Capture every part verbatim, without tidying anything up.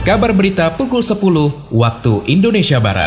Kabar berita pukul sepuluh waktu Indonesia Barat.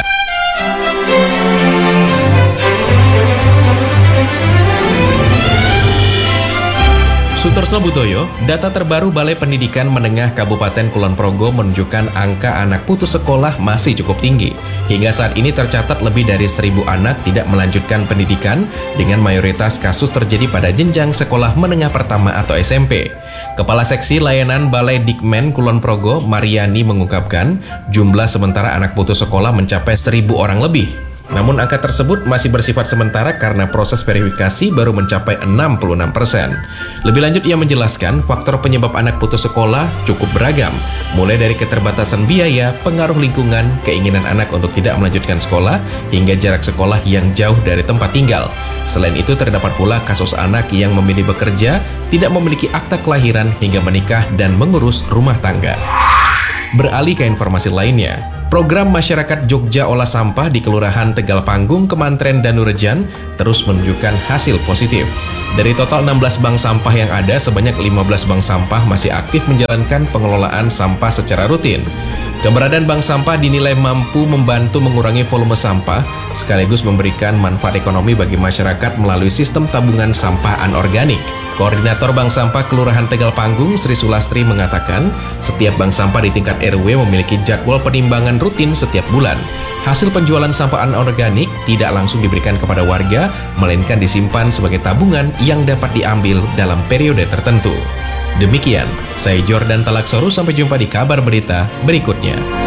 Sutorsno Butoyo, data terbaru Balai Pendidikan Menengah Kabupaten Kulon Progo menunjukkan angka anak putus sekolah masih cukup tinggi. Hingga saat ini tercatat lebih dari seribu anak tidak melanjutkan pendidikan, dengan mayoritas kasus terjadi pada jenjang sekolah menengah pertama atau S M P. Kepala Seksi Layanan Balai Dikmen Kulon Progo, Mariani, mengungkapkan jumlah sementara anak putus sekolah mencapai seribu orang lebih. Namun angka tersebut masih bersifat sementara karena proses verifikasi baru mencapai enam puluh enam persen. Lebih lanjut ia menjelaskan faktor penyebab anak putus sekolah cukup beragam, mulai dari keterbatasan biaya, pengaruh lingkungan, keinginan anak untuk tidak melanjutkan sekolah, hingga jarak sekolah yang jauh dari tempat tinggal. Selain itu terdapat pula kasus anak yang memilih bekerja, tidak memiliki akta kelahiran hingga menikah dan mengurus rumah tangga. Beralih ke informasi lainnya, program Masyarakat Jogja Olah Sampah di Kelurahan Tegal Panggung, Kemantren Danurejan terus menunjukkan hasil positif. Dari total enam belas bank sampah yang ada, sebanyak lima belas bank sampah masih aktif menjalankan pengelolaan sampah secara rutin. Keberadaan bank sampah dinilai mampu membantu mengurangi volume sampah, sekaligus memberikan manfaat ekonomi bagi masyarakat melalui sistem tabungan sampah anorganik. Koordinator Bank Sampah Kelurahan Tegal Panggung, Sri Sulastri, mengatakan setiap bank sampah di tingkat R W memiliki jadwal penimbangan rutin setiap bulan. Hasil penjualan sampah anorganik tidak langsung diberikan kepada warga, melainkan disimpan sebagai tabungan yang dapat diambil dalam periode tertentu. Demikian, saya Jordan Talaksoru, sampai jumpa di kabar berita berikutnya.